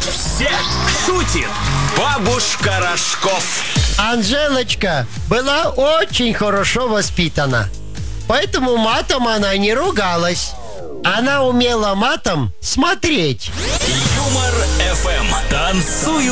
все шутит бабушка Рожков. Анжелочка была очень хорошо воспитана, поэтому матом она не ругалась. Она умела матом смотреть. Юмор ФМ. Танцую